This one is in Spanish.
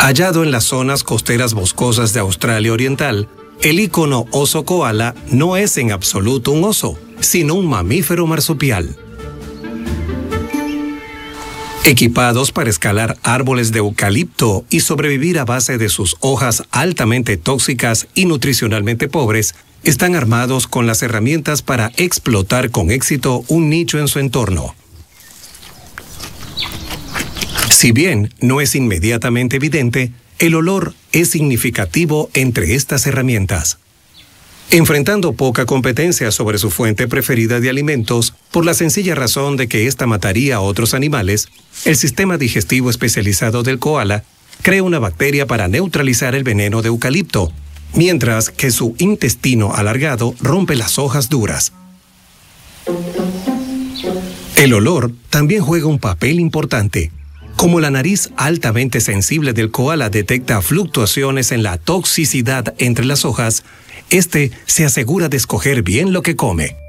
Hallado en las zonas costeras boscosas de Australia Oriental, el ícono oso koala no es en absoluto un oso, sino un mamífero marsupial. Equipados para escalar árboles de eucalipto y sobrevivir a base de sus hojas altamente tóxicas y nutricionalmente pobres, están armados con las herramientas para explotar con éxito un nicho en su entorno. Si bien no es inmediatamente evidente, el olor es significativo entre estas herramientas. Enfrentando poca competencia sobre su fuente preferida de alimentos, por la sencilla razón de que ésta mataría a otros animales, el sistema digestivo especializado del koala crea una bacteria para neutralizar el veneno de eucalipto, mientras que su intestino alargado rompe las hojas duras. El olor también juega un papel importante. Como la nariz altamente sensible del koala detecta fluctuaciones en la toxicidad entre las hojas, este se asegura de escoger bien lo que come.